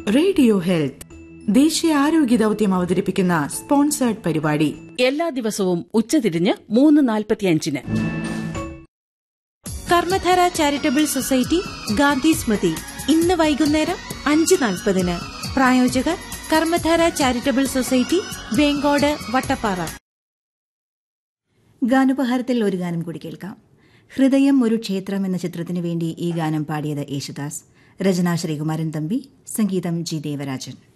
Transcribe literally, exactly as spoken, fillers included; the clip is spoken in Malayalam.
റേഡിയോ ഹെൽത്ത് ദേശീയ ആരോഗ്യ ദൌത്യം അവതരിപ്പിക്കുന്ന സ്പോൺസേർഡ് പരിപാടി എല്ലാ ദിവസവും ഉച്ചതിരിഞ്ഞ് മൂന്ന് നാൽപ്പത്തിയഞ്ചിന്. കർമ്മധാര ചാരിറ്റബിൾ സൊസൈറ്റി ഗാന്ധി സ്മൃതി ഇന്ന് വൈകുന്നേരം അഞ്ച് നാൽപ്പതിന്. പ്രായോജകർ കർമ്മധാര ചാരിറ്റബിൾ സൊസൈറ്റി, വേങ്കോട്, വട്ടപ്പാറ. ഗാനോപഹാരത്തിൽ ഒരു ഗാനം കൂടി കേൾക്കാം. ഹൃദയം ഒരു ക്ഷേത്രം എന്ന ചിത്രത്തിനു വേണ്ടി ഈ ഗാനം പാടിയത് യേശുദാസ്. രചന ശ്രീകുമാരൻ തമ്പി, സംഗീതം ജി ദേവരാജൻ.